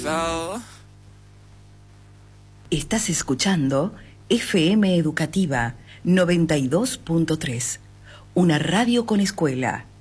fell. Estás escuchando FM Educativa 92.3, una radio con escuela.